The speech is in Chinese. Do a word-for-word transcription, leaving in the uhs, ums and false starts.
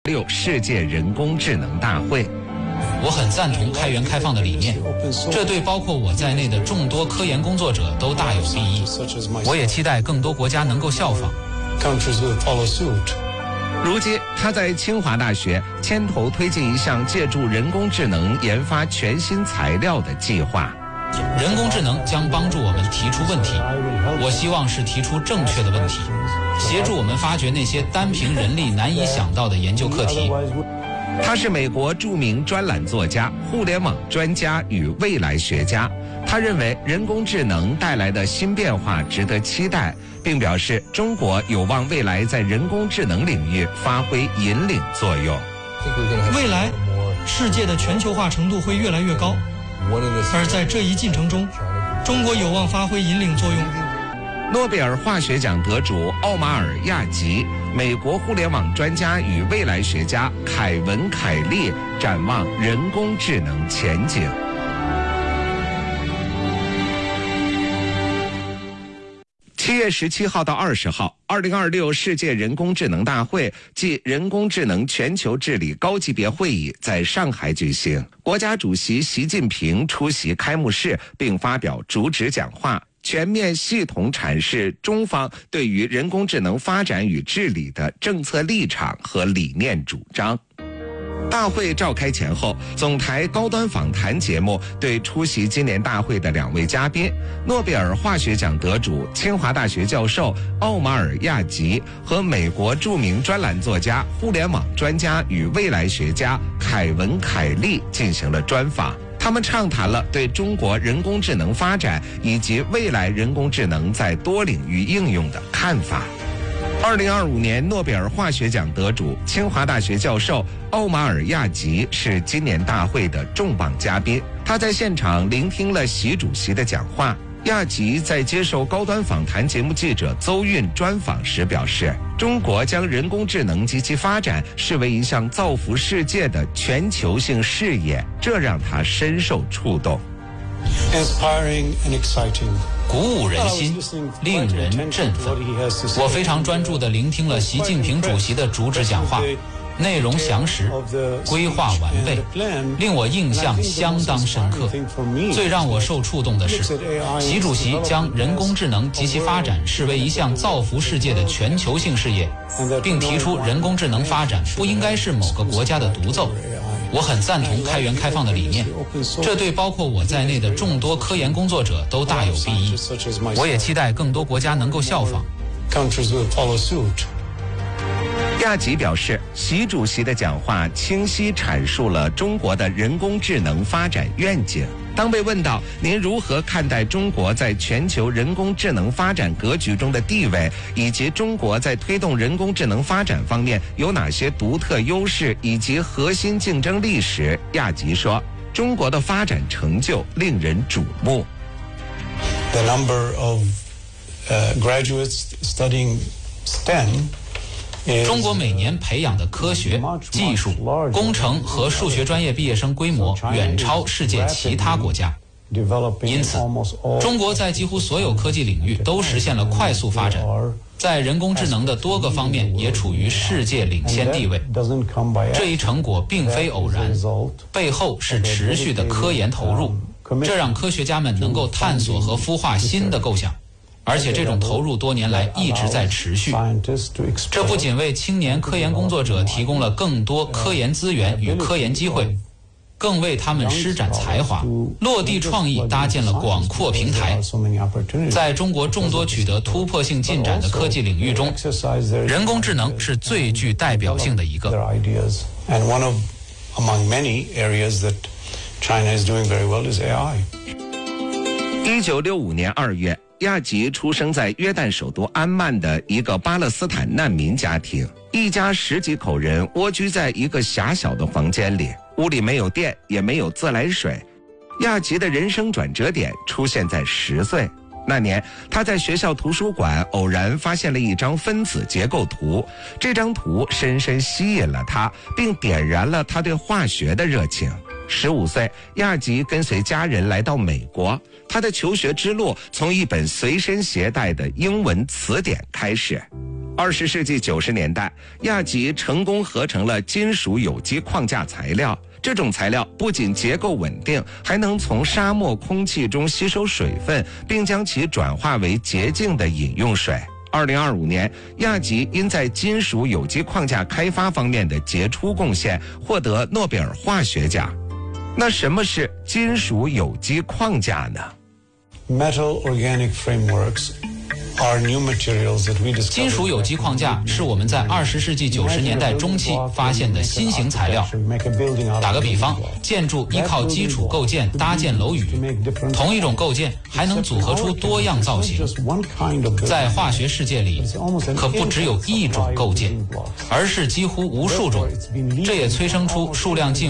六世界人工智能大会。 我很赞同开源开放的理念，这对包括我在内的众多科研工作者都大有裨益。我也期待更多国家能够效仿。 如今，他在清华大学牵头推进一项借助人工智能研发全新材料的计划。 人工智能将帮助我们提出问题，我希望是提出正确的问题，协助我们发掘那些单凭人力难以想到的研究课题。 他是美国著名专栏作家、互联网专家与未来学家。他认为人工智能带来的新变化值得期待，并表示中国有望未来在人工智能领域发挥引领作用。 未来，世界的全球化程度会越来越高，而在这一进程中，中国有望发挥引领作用。 诺贝尔化学奖得主奥马尔亚吉、美国互联网专家与未来学家凯文凯利展望人工智能前景。七月十七号到二十号，二零二六世界人工智能大会暨人工智能全球治理高级别会议在上海举行。国家主席习近平出席开幕式并发表主旨讲话，全面系统阐释中方对于人工智能发展与治理的政策立场和理念主张。大会召开前后，总台高端访谈节目对出席今年大会的两位嘉宾，诺贝尔化学奖得主、清华大学教授奥马尔亚吉和美国著名专栏作家、互联网专家与未来学家凯文凯利进行了专访。他们畅谈了对中国人工智能发展以及未来人工智能在多领域应用的看法。二零二五年诺贝尔化学奖得主、清华大学教授奥马尔亚吉是今年大会的重磅嘉宾。他在现场聆听了习主席的讲话。亚吉在接受高端访谈节目记者邹韵专访时表示，中国将人工智能及其发展视为一项造福世界的全球性事业，这让他深受触动。 Inspiring and exciting. 鼓舞人心，令人振奋。我非常专注地聆听了习近平主席的主旨讲话，内容详实，规划完备，令我印象相当深刻。最让我受触动的是，习主席将人工智能及其发展视为一项造福世界的全球性事业，并提出人工智能发展不应该是某个国家的独奏。我很赞同开源开放的理念，这对包括我在内的众多科研工作者都大有裨益。我也期待更多国家能够效仿。 亚吉表示，习主席的讲话清晰阐述了中国的人工智能发展愿景。当被问到您如何看待中国在全球人工智能发展格局中的地位，以及中国在推动人工智能发展方面有哪些独特优势以及核心竞争力时，亚吉说，中国的发展成就令人瞩目。 The number of uh, graduates studying S T E M 中国每年培养的科学、技术、工程和数学专业毕业生规模远超世界其他国家，因此，中国在几乎所有科技领域都实现了快速发展，在人工智能的多个方面也处于世界领先地位。这一成果并非偶然，背后是持续的科研投入，这让科学家们能够探索和孵化新的构想。而且这种投入多年来一直在持续，这不仅为青年科研工作者提供了更多科研资源与科研机会，更为他们施展才华、落地创意搭建了广阔平台。在中国众多取得突破性进展的科技领域中，人工智能是最具代表性的一个。一九六五年二月，亚吉出生在约旦首都安曼的一个巴勒斯坦难民家庭，一家十几口人蜗居在一个狭小的房间里，屋里没有电，也没有自来水。亚吉的人生转折点出现在十岁那年，他在学校图书馆偶然发现了一张分子结构图，这张图深深吸引了他，并点燃了他对化学的热情。十五岁，亚吉跟随家人来到美国，他的求学之路从一本随身携带的英文词典开始。 二十世纪九十年代，亚吉成功合成了金属有机框架材料。这种材料不仅结构稳定，还能从沙漠空气中吸收水分，并将其转化为洁净的饮用水。二零二五年，亚吉因在金属有机框架开发方面的杰出贡献，获得诺贝尔化学奖。那什么是金属有机框架呢？ Metal organic frameworks are new materials that we discovered. 金属有机框架是我们在二十世纪九十年代中期发现的新型材料。打个比方，建筑依靠基础构件搭建楼宇，同一种构件还能组合出多样造型。在化学世界里，可不只有一种构件，而是几乎无数种，这也催生出数量近